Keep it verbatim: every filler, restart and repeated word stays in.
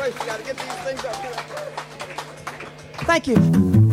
Christ, you got to get these things up here. Thank you.